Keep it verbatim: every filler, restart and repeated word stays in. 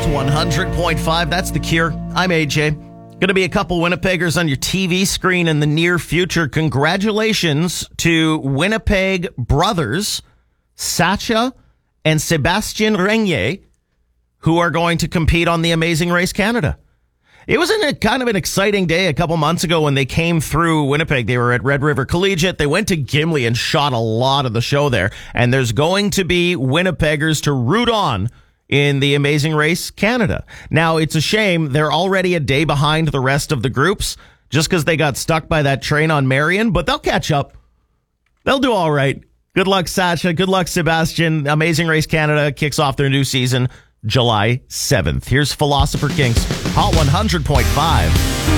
one hundred point five. That's The Cure. I'm A J. Going to be a couple Winnipeggers on your T V screen in the near future. Congratulations to Winnipeg brothers, Sacha and Sebastien Renier, who are going to compete on the Amazing Race Canada. It was in a kind of an exciting day a couple months ago when they came through Winnipeg. They were at Red River Collegiate. They went to Gimli and shot a lot of the show there. And there's going to be Winnipeggers to root on in the Amazing Race Canada. Now, it's a shame they're already a day behind the rest of the groups just because they got stuck by that train on Marion, but they'll catch up. They'll do all right. Good luck, Sacha. Good luck, Sebastian. Amazing Race Canada kicks off their new season July seventh. Here's Philosopher Kings, Hot one hundred point five.